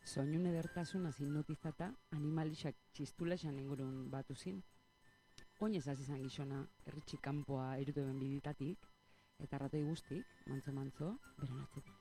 Soinun edertasuna hipnotizata animalixak txistulexan ingurun batu zin. Oinez hasi izan gizona, erritxik kanpoa erudeben biditatik, eta ratoi guztik, mantzo-mantzo, beren atzetik.